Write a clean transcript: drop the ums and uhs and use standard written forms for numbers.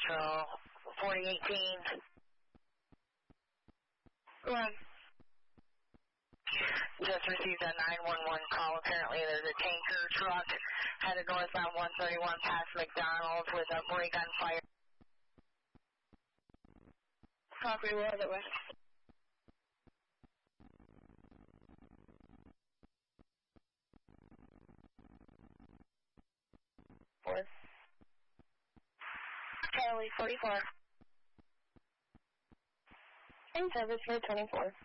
Metro 4018. Go ahead. Just received a 911 call. Apparently there's a tanker truck headed northbound 131 past McDonald's with a brake on fire. Copy, we'll head that way. Charlie 44. In service for 24.